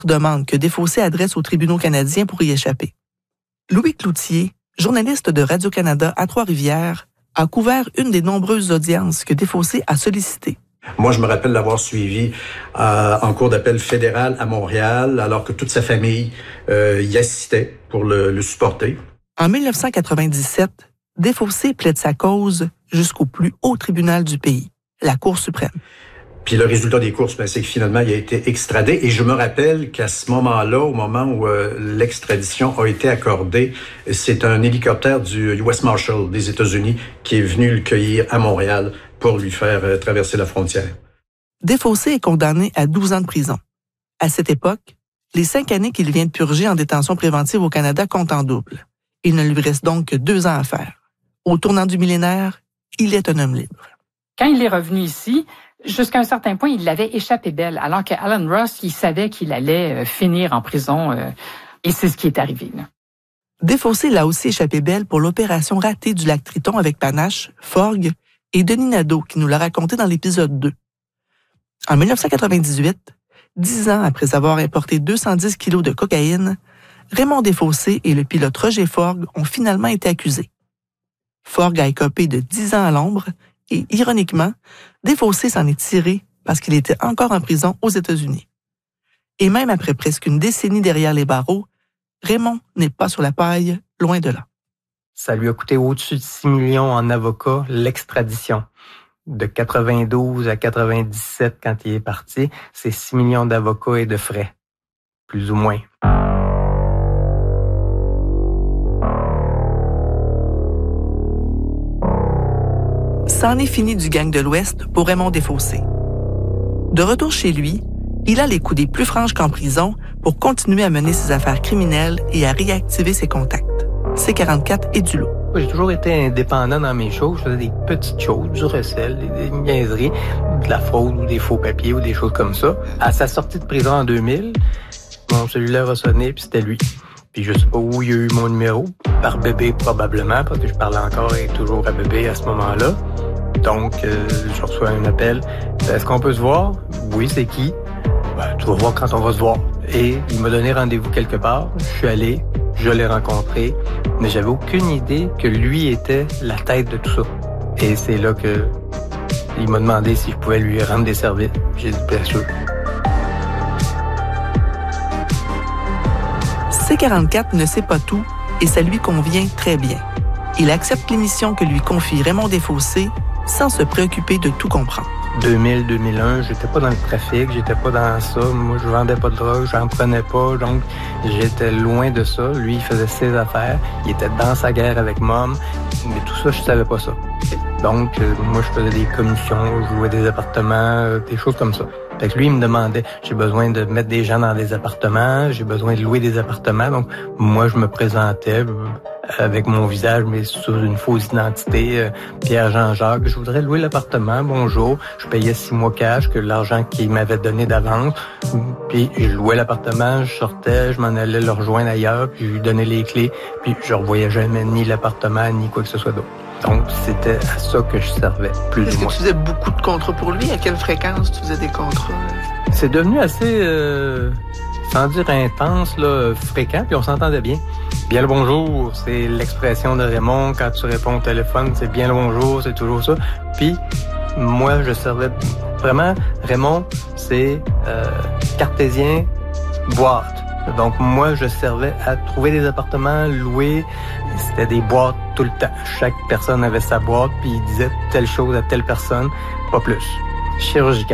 demande que Desfossés adresse aux tribunaux canadiens pour y échapper. Louis Cloutier, journaliste de Radio-Canada à Trois-Rivières, a couvert une des nombreuses audiences que Desfossés a sollicitées. Moi, je me rappelle l'avoir suivi en cour d'appel fédéral à Montréal, alors que toute sa famille y assistait pour le supporter. En 1997, Desfossés plaide sa cause jusqu'au plus haut tribunal du pays, la Cour suprême. Puis le résultat des courses, c'est que finalement, il a été extradé. Et je me rappelle qu'à ce moment-là, au moment où l'extradition a été accordée, c'est un hélicoptère du US Marshal des États-Unis qui est venu le cueillir à Montréal pour lui faire traverser la frontière. Desfossés est condamné à 12 ans de prison. À cette époque, les 5 années qu'il vient de purger en détention préventive au Canada comptent en double. Il ne lui reste donc que 2 ans à faire. Au tournant du millénaire, il est un homme libre. Quand il est revenu ici, jusqu'à un certain point, il l'avait échappé belle, alors que Alan Ross, il savait qu'il allait finir en prison, et c'est ce qui est arrivé. Là. Desfossés l'a aussi échappé belle pour l'opération ratée du lac Triton avec Panache, Forgue et Denis Nadeau, qui nous l'a raconté dans l'épisode 2. En 1998, 10 ans après avoir importé 210 kilos de cocaïne, Raymond Desfossés et le pilote Roger Forgue ont finalement été accusés. Forgue a écopé de 10 ans à l'ombre et, ironiquement, Desfossés s'en est tiré parce qu'il était encore en prison aux États-Unis. Et même après presque une décennie derrière les barreaux, Raymond n'est pas sur la paille, loin de là. Ça lui a coûté au-dessus de 6 millions en avocats, l'extradition. De 92 à 97, quand il est parti, c'est 6 millions d'avocats et de frais. Plus ou moins. C'en est fini du gang de l'Ouest pour Raymond Desfossés. De retour chez lui, il a les coudées plus franches qu'en prison pour continuer à mener ses affaires criminelles et à réactiver ses contacts. C44 et du lot. J'ai toujours été indépendant dans mes choses. Je faisais des petites choses, du recel, des niaiseries, de la fraude ou des faux papiers ou des choses comme ça. À sa sortie de prison en 2000, mon cellulaire a sonné puis c'était lui. Puis je sais pas où il a eu mon numéro. Par bébé probablement, parce que je parlais encore et toujours à bébé à ce moment-là. Donc, je reçois un appel. Est-ce qu'on peut se voir? Oui, c'est qui? Ben, tu vas voir quand on va se voir. Et il m'a donné rendez-vous quelque part. Je suis allé, je l'ai rencontré, mais j'avais aucune idée que lui était la tête de tout ça. Et c'est là que il m'a demandé si je pouvais lui rendre des services. J'ai dit bien sûr. C44 ne sait pas tout et ça lui convient très bien. Il accepte l'émission que lui confie Raymond Desfossés sans se préoccuper de tout comprendre. 2000-2001, j'étais pas dans le trafic, j'étais pas dans ça. Moi, je vendais pas de drogue, j'en prenais pas, donc j'étais loin de ça. Lui, il faisait ses affaires, il était dans sa guerre avec Mom, mais tout ça, je savais pas ça. Donc, moi, je faisais des commissions, je louais des appartements, des choses comme ça. Fait que lui, il me demandait, j'ai besoin de mettre des gens dans des appartements, j'ai besoin de louer des appartements. Donc, moi, je me présentais avec mon visage, mais sous une fausse identité, Pierre-Jean-Jacques. Je voudrais louer l'appartement, bonjour. Je payais 6 mois cash, que l'argent qu'il m'avait donné d'avance. Puis, je louais l'appartement, je sortais, je m'en allais le rejoindre ailleurs, puis je lui donnais les clés, puis je revoyais jamais ni l'appartement, ni quoi que ce soit d'autre. Donc, c'était à ça que je servais, plus ou moins. Est-ce que tu faisais beaucoup de contrats pour lui? À quelle fréquence tu faisais des contrats? C'est devenu assez, sans dire intense, là, fréquent, puis on s'entendait bien. Bien le bonjour, c'est l'expression de Raymond. Quand tu réponds au téléphone, c'est bien le bonjour, c'est toujours ça. Puis, moi, je servais vraiment... Raymond, c'est cartésien, boîte. Donc, moi, je servais à trouver des appartements, louer. C'était des boîtes tout le temps. Chaque personne avait sa boîte, puis il disait telle chose à telle personne, pas plus. Chirurgical.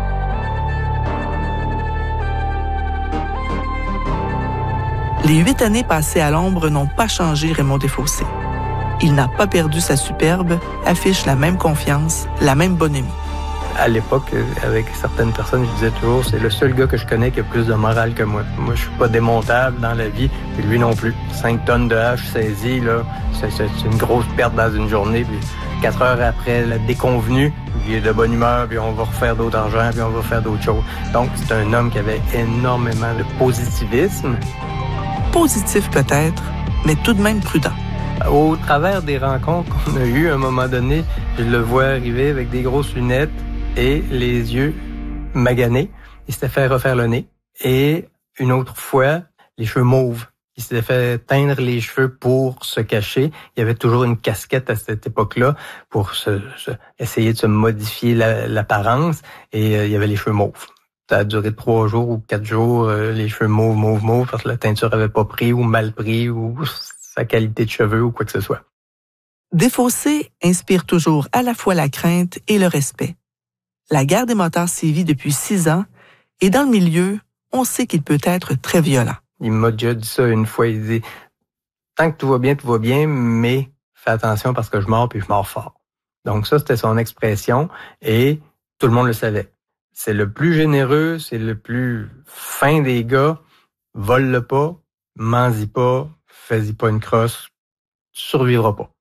Les 8 années passées à l'ombre n'ont pas changé Raymond Desfossés. Il n'a pas perdu sa superbe, affiche la même confiance, la même bonhomie. À l'époque, avec certaines personnes, je disais toujours, c'est le seul gars que je connais qui a plus de morale que moi. Moi, je suis pas démontable dans la vie, et lui non plus. 5 tonnes de hache saisies, là, c'est une grosse perte dans une journée. Puis 4 heures après la déconvenue, il est de bonne humeur, puis on va refaire d'autres argent, puis on va faire d'autres choses. Donc, c'est un homme qui avait énormément de positivisme. Positif peut-être, mais tout de même prudent. Au travers des rencontres qu'on a eues, à un moment donné, je le vois arriver avec des grosses lunettes et les yeux maganés. Il s'était fait refaire le nez. Et une autre fois, les cheveux mauves. Il s'était fait teindre les cheveux pour se cacher. Il y avait toujours une casquette à cette époque-là pour essayer de se modifier l'apparence. Et il y avait les cheveux mauves. Ça a duré 3 jours ou 4 jours, les cheveux mauves, parce que la teinture avait pas pris ou mal pris ou sa qualité de cheveux ou quoi que ce soit. Desfossés inspire toujours à la fois la crainte et le respect. La guerre des motards sévit depuis 6 ans et dans le milieu, on sait qu'il peut être très violent. Il m'a déjà dit ça une fois, il dit « Tant que tout va bien, mais fais attention parce que je mords puis je mords fort. » Donc ça, c'était son expression et tout le monde le savait. C'est le plus généreux, c'est le plus fin des gars. Vole-le pas, mens-y pas, fais-y pas une crosse, tu survivras pas.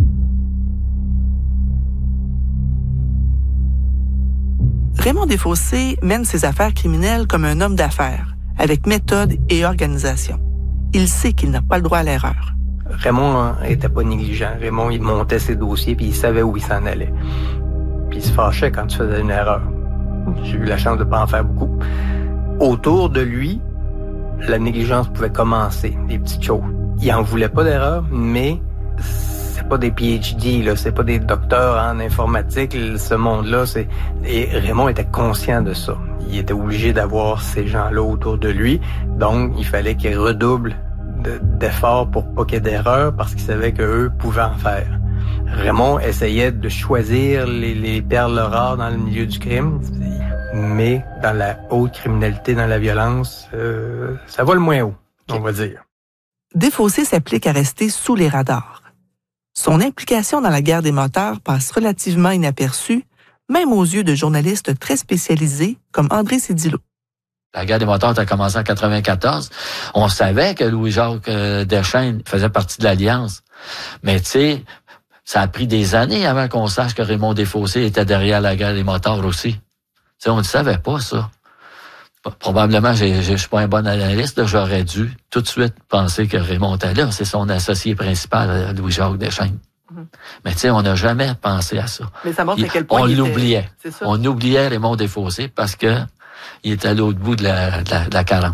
Raymond Desfossés mène ses affaires criminelles comme un homme d'affaires, avec méthode et organisation. Il sait qu'il n'a pas le droit à l'erreur. Raymond était pas négligent. Raymond, il montait ses dossiers puis il savait où il s'en allait. Puis il se fâchait quand tu faisais une erreur. J'ai eu la chance de pas en faire beaucoup. Autour de lui, la négligence pouvait commencer, des petites choses. Il en voulait pas d'erreur, mais c'est pas des PhD, là, c'est pas des docteurs en informatique, ce monde-là, et Raymond était conscient de ça. Il était obligé d'avoir ces gens-là autour de lui, donc il fallait qu'il redouble d'efforts pour pas qu'il y ait d'erreur, parce qu'il savait qu'eux pouvaient en faire. Raymond essayait de choisir les perles rares dans le milieu du crime, mais dans la haute criminalité, dans la violence, ça va le moins haut, on va dire. Desfossés s'applique à rester sous les radars. Son implication dans la guerre des motards passe relativement inaperçue, même aux yeux de journalistes très spécialisés comme André Cédillo. La guerre des motards a commencé en 1994. On savait que Louis-Jacques Deschaines faisait partie de l'Alliance. Mais tu sais, ça a pris des années avant qu'on sache que Raymond Desfossés était derrière la guerre des motards aussi. Tu sais, on ne savait pas ça. Probablement, je suis pas un bon analyste, j'aurais dû tout de suite penser que Raymond était là. C'est son associé principal, Louis-Jacques Deschaines. Mais tu sais, on n'a jamais pensé à ça. Mais ça montre à quel point on l'oubliait. C'est ça. On oubliait Raymond Desfossés parce que il était à l'autre bout de la 40.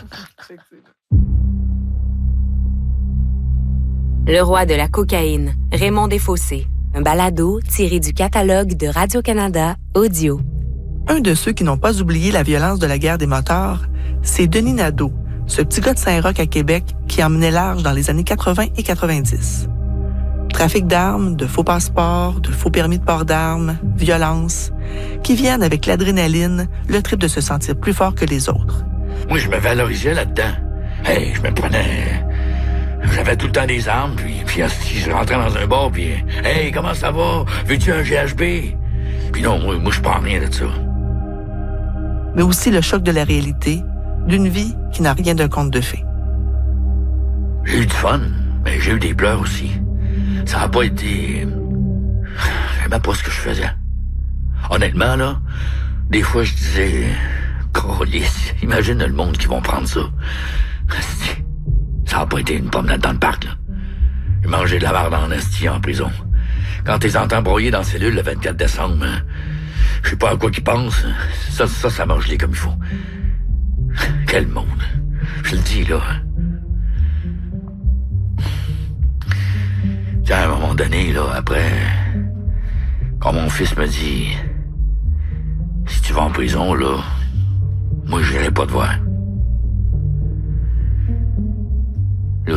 Le roi de la cocaïne, Raymond Desfossés. Un balado tiré du catalogue de Radio-Canada Audio. Un de ceux qui n'ont pas oublié la violence de la guerre des motards, c'est Denis Nadeau, ce petit gars de Saint-Roch à Québec qui emmenait large dans les années 80 et 90. Trafic d'armes, de faux passeports, de faux permis de port d'armes, violence, qui viennent avec l'adrénaline, le trip de se sentir plus fort que les autres. Moi, je me valorisais là-dedans. Hey, je me prenais... J'avais tout le temps des armes, puis je rentrais dans un bar, puis « Hey, comment ça va? Veux-tu un GHB? » Puis non, moi je parle rien de ça. Mais aussi le choc de la réalité, d'une vie qui n'a rien d'un conte de fées. J'ai eu du fun, mais j'ai eu des pleurs aussi. Ça n'a pas été... J'aimais pas ce que je faisais. Honnêtement, là, des fois je disais... Câlisse, imagine le monde qui vont prendre ça. Ça n'a pas été une promenade dans le parc, là. J'ai mangé de la marde en esti en prison. Quand t'es entends broyer dans la cellule le 24 décembre, hein, je sais pas à quoi qu'ils pensent. Ça m'a gelé comme il faut. Quel monde. Je le dis, là. Tiens, à un moment donné, là, après, quand mon fils me dit, si tu vas en prison, là, moi, j'irai pas te voir. Là,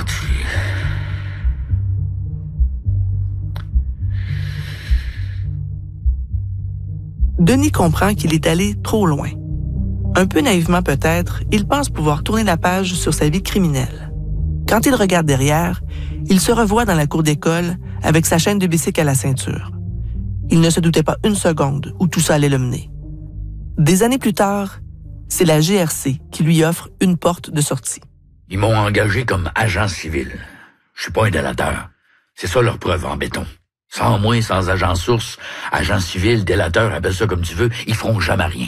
Denis comprend qu'il est allé trop loin. Un peu naïvement peut-être, il pense pouvoir tourner la page sur sa vie criminelle. Quand il regarde derrière, il se revoit dans la cour d'école avec sa chaîne de bicycle à la ceinture. Il ne se doutait pas une seconde où tout ça allait le mener. Des années plus tard, c'est la GRC qui lui offre une porte de sortie. Ils m'ont engagé comme agent civil. Je suis pas un délateur. C'est ça leur preuve en béton. Sans moi, sans agent source, agent civil, délateur, appelle ça comme tu veux, ils feront jamais rien.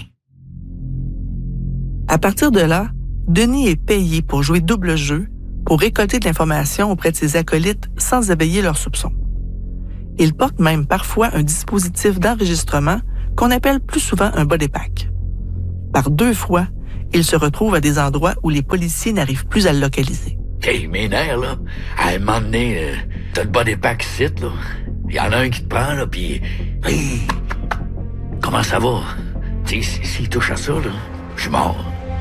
À partir de là, Denis est payé pour jouer double jeu, pour récolter de l'information auprès de ses acolytes sans éveiller leurs soupçons. Il porte même parfois un dispositif d'enregistrement qu'on appelle plus souvent un body pack. Par 2 fois, il se retrouve à des endroits où les policiers n'arrivent plus à le localiser. Hey, mes nerfs, là, à un moment donné, t'as le bas des packs ici, là. Il y en a un qui te prend, là, puis... Hey, comment ça va? Tu sais, s'il touche à ça, là, je suis mort.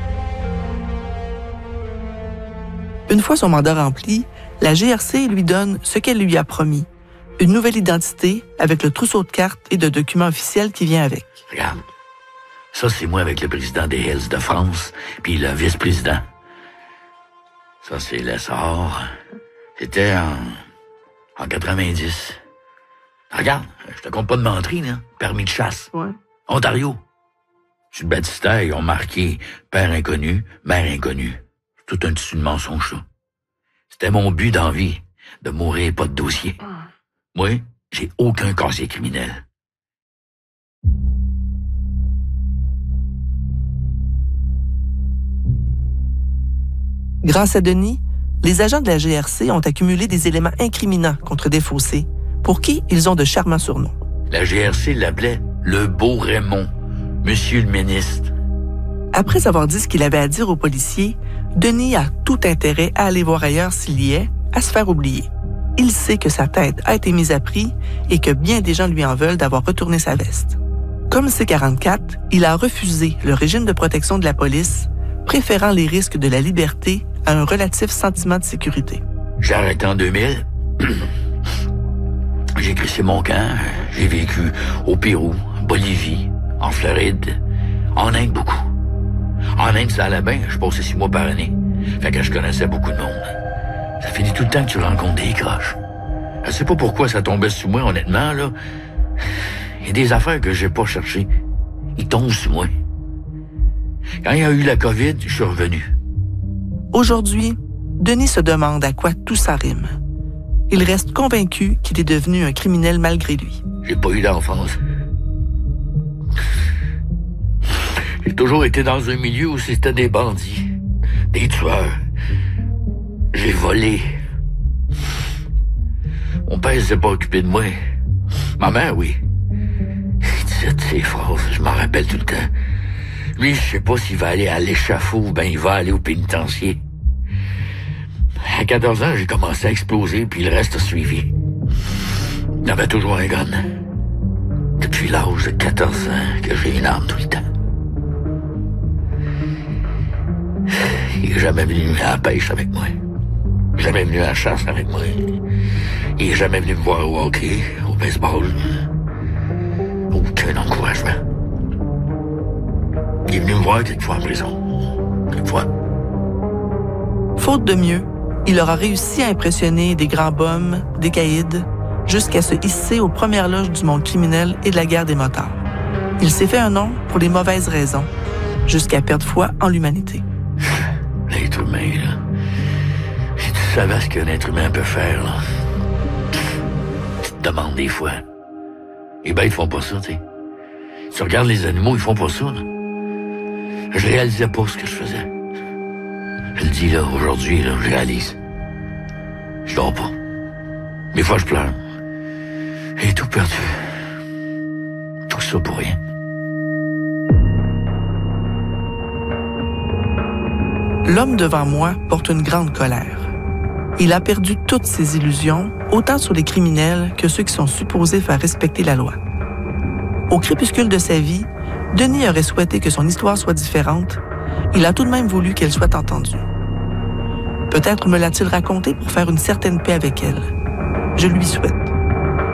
Une fois son mandat rempli, la GRC lui donne ce qu'elle lui a promis. Une nouvelle identité avec le trousseau de cartes et de documents officiels qui vient avec. Regarde, ça c'est moi avec le président des Hells de France, puis le vice-président. Ça c'est l'essor. C'était en 90. Regarde, je te compte pas de menterie, là. Permis de chasse. Ouais. Ontario. Sur le baptistère, ils ont marqué père inconnu, mère inconnue. C'est tout un tissu de mensonge, ça. C'était mon but dans la vie, de mourir pas de dossier. Moi, j'ai aucun casier criminel. Grâce à Denis, les agents de la GRC ont accumulé des éléments incriminants contre Desfossés, pour qui ils ont de charmants surnoms. La GRC l'appelait le beau Raymond, monsieur le ministre. Après avoir dit ce qu'il avait à dire aux policiers, Denis a tout intérêt à aller voir ailleurs s'il y est, à se faire oublier. Il sait que sa tête a été mise à prix et que bien des gens lui en veulent d'avoir retourné sa veste. Comme C-44, il a refusé le régime de protection de la police, préférant les risques de la liberté à un relatif sentiment de sécurité. J'ai arrêté en 2000. J'ai crissé mon camp. J'ai vécu au Pérou, Bolivie, en Floride, en Inde beaucoup. En Inde, ça allait bien. Je passais 6 mois par année. Fait que je connaissais beaucoup de monde. Ça finit tout le temps que tu rencontres des croches. Je sais pas pourquoi ça tombait sur moi, honnêtement, là. Il y a des affaires que j'ai pas cherchées. Ils tombent sur moi. Quand il y a eu la COVID, je suis revenu. Aujourd'hui, Denis se demande à quoi tout ça rime. Il reste convaincu qu'il est devenu un criminel malgré lui. J'ai pas eu d'enfance. J'ai toujours été dans un milieu où c'était des bandits, des tueurs. J'ai volé. Mon père s'est pas occupé de moi. Ma mère, oui. Il disait de ses phrases, je m'en rappelle tout le temps. Lui, je sais pas s'il va aller à l'échafaud ou ben il va aller au pénitencier. À 14 ans, j'ai commencé à exploser, puis le reste a suivi. J'avais toujours un gun. Depuis l'âge de 14 ans que j'ai une arme tout le temps. Il est jamais venu à la pêche avec moi. Jamais venu à la chasse avec moi. Il est jamais venu me voir au hockey, au baseball. Aucun encouragement. Il est venu me voir quelquefois en prison. Quelquefois. Faute de mieux, il aura réussi à impressionner des grands bums, des caïds, jusqu'à se hisser aux premières loges du monde criminel et de la guerre des motards. Il s'est fait un nom pour les mauvaises raisons, jusqu'à perdre foi en l'humanité. L'être humain, là. Si tu savais ce qu'un être humain peut faire, là. Tu te demandes des fois. Les bêtes font pas ça, tu sais. Tu regardes les animaux, ils font pas ça, là. Je réalisais pas ce que je faisais. Je le dis, là, aujourd'hui, là, je réalise. Je dors pas. Des fois, je pleure. J'ai tout perdu. Tout ça pour rien. L'homme devant moi porte une grande colère. Il a perdu toutes ses illusions, autant sur les criminels que ceux qui sont supposés faire respecter la loi. Au crépuscule de sa vie, Denis aurait souhaité que son histoire soit différente. Il a tout de même voulu qu'elle soit entendue. Peut-être me l'a-t-il racontée pour faire une certaine paix avec elle. Je lui souhaite.